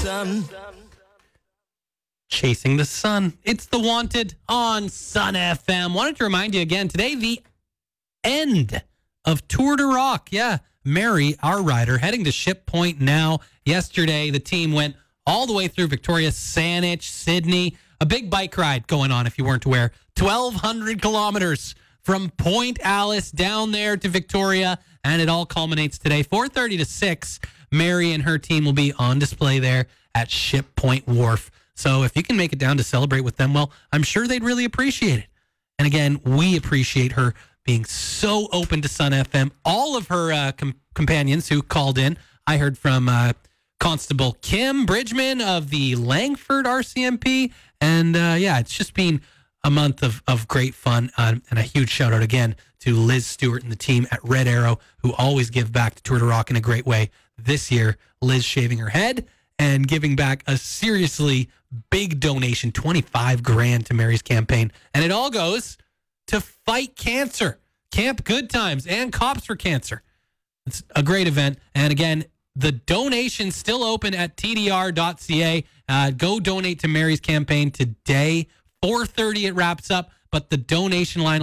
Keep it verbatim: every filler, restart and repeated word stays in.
sun. Chasing the Sun. It's The Wanted on Sun F M. Wanted to remind you again, today, the end of Tour de Rock. Yeah, Mary, our rider, heading to Ship Point now. Yesterday, the team went all the way through Victoria, Saanich, Sydney. A big bike ride going on, if you weren't aware. twelve hundred kilometers from Point Alice down there to Victoria, and it all culminates today. four thirty to six, Mary and her team will be on display there at Ship Point Wharf. So if you can make it down to celebrate with them, well, I'm sure they'd really appreciate it. And again, we appreciate her being so open to Sun F M. All of her uh, com- companions who called in, I heard from uh, Constable Kim Bridgman of the Langford R C M P. And uh, yeah, it's just been a month of, of great fun. Uh, and a huge shout out again to Liz Stewart and the team at Red Arrow, who always give back to Tour de Rock in a great way. This year, Liz shaving her head and giving back a seriously big donation, twenty-five grand to Mary's campaign. And it all goes to fight cancer. Camp Good Times and Cops for Cancer. It's a great event. And again, the donation's still open at T D R dot C A. Uh, go donate to Mary's campaign today. four thirty it wraps up, but the donation line